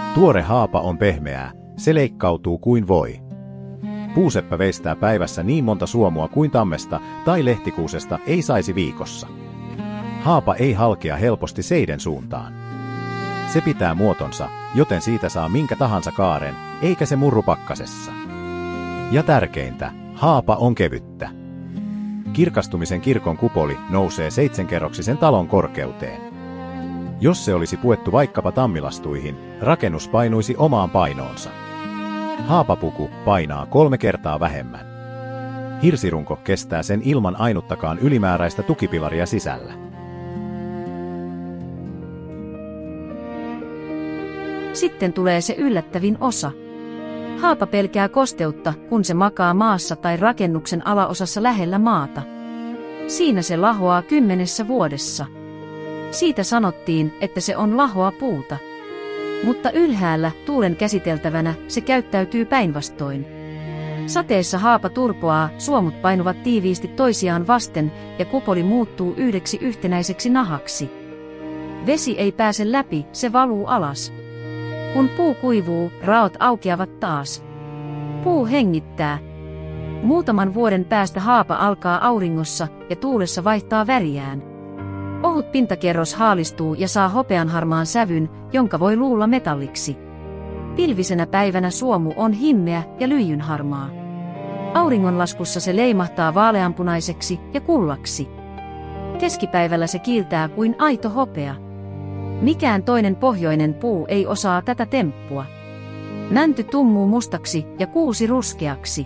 Tuore haapa on pehmeää, se leikkautuu kuin voi. Puuseppä veistää päivässä niin monta suomua kuin tammesta tai lehtikuusesta ei saisi viikossa. Haapa ei halkea helposti seiden suuntaan. Se pitää muotonsa, joten siitä saa minkä tahansa kaaren, eikä se murru pakkasessa. Ja tärkeintä, haapa on kevyttä. Kirkastumisen kirkon kupoli nousee 7-kerroksisen talon korkeuteen. Jos se olisi puettu vaikkapa tammilastuihin, rakennus painuisi omaan painoonsa. Haapapuku painaa 3 kertaa vähemmän. Hirsirunko kestää sen ilman ainuttakaan ylimääräistä tukipilaria sisällä. Sitten tulee se yllättävin osa. Haapa pelkää kosteutta, kun se makaa maassa tai rakennuksen alaosassa lähellä maata. Siinä se lahoaa 10 vuodessa. Siitä sanottiin, että se on lahoa puuta. Mutta ylhäällä, tuulen käsiteltävänä, se käyttäytyy päinvastoin. Sateessa haapa turpoaa, suomut painuvat tiiviisti toisiaan vasten ja kupoli muuttuu yhdeksi yhtenäiseksi nahaksi. Vesi ei pääse läpi, se valuu alas. Kun puu kuivuu, raot aukeavat taas. Puu hengittää. Muutaman vuoden päästä haapa alkaa auringossa ja tuulessa vaihtaa väriään. Ohut pintakerros haalistuu ja saa hopeanharmaan sävyn, jonka voi luulla metalliksi. Pilvisenä päivänä suomu on himmeä ja lyijynharmaa. Auringonlaskussa se leimahtaa vaaleanpunaiseksi ja kullaksi. Keskipäivällä se kiiltää kuin aito hopea. Mikään toinen pohjoinen puu ei osaa tätä temppua. Mänty tummuu mustaksi ja kuusi ruskeaksi.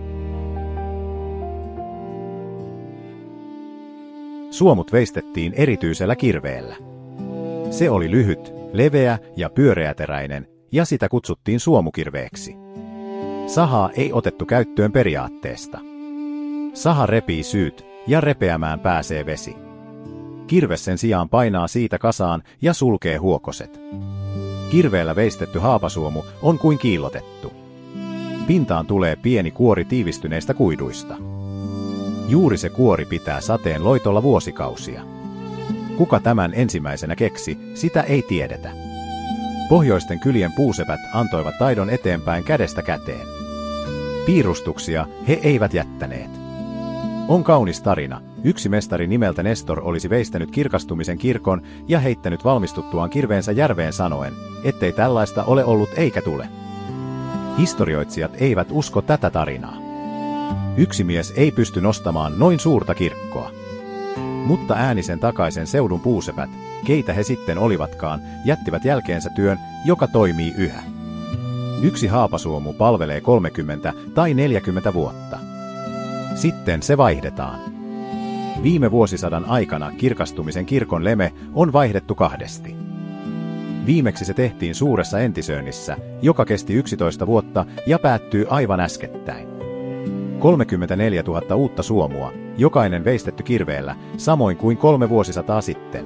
Suomut veistettiin erityisellä kirveellä. Se oli lyhyt, leveä ja pyöreäteräinen, ja sitä kutsuttiin suomukirveeksi. Sahaa ei otettu käyttöön periaatteesta. Saha repii syyt, ja repeämään pääsee vesi. Kirves sen sijaan painaa siitä kasaan ja sulkee huokoset. Kirveellä veistetty haapasuomu on kuin kiillotettu. Pintaan tulee pieni kuori tiivistyneistä kuiduista. Juuri se kuori pitää sateen loitolla vuosikausia. Kuka tämän ensimmäisenä keksi, sitä ei tiedetä. Pohjoisten kylien puusepät antoivat taidon eteenpäin kädestä käteen. Piirustuksia he eivät jättäneet. On kaunis tarina. Yksi mestari nimeltä Nestor olisi veistänyt kirkastumisen kirkon ja heittänyt valmistuttuaan kirveensä järveen sanoen, ettei tällaista ole ollut eikä tule. Historioitsijat eivät usko tätä tarinaa. Yksi mies ei pysty nostamaan noin suurta kirkkoa. Mutta äänisen takaisen seudun puusepät, keitä he sitten olivatkaan, jättivät jälkeensä työn, joka toimii yhä. Yksi haapasuomu palvelee 30 tai 40 vuotta. Sitten se vaihdetaan. Viime vuosisadan aikana kirkastumisen kirkon leme on vaihdettu 2. Viimeksi se tehtiin suuressa Entisöönnissä, joka kesti 11 vuotta ja päättyy aivan äskettäin. 34 000 uutta suomua, jokainen veistetty kirveellä, samoin kuin 3 vuosisataa sitten.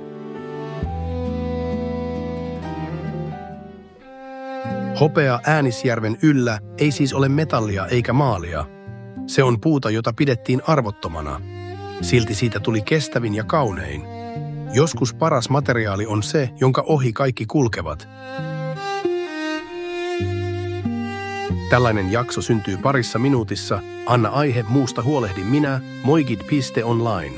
Hopea Äänisjärven yllä ei siis ole metallia eikä maalia. Se on puuta, jota pidettiin arvottomana. Silti siitä tuli kestävin ja kaunein. Joskus paras materiaali on se, jonka ohi kaikki kulkevat. Tällainen jakso syntyy parissa minuutissa. Anna aihe, muusta huolehdin minä, moigid.online.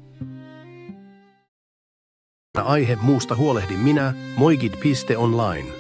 Anna aihe, muusta huolehdin minä, moigid.online.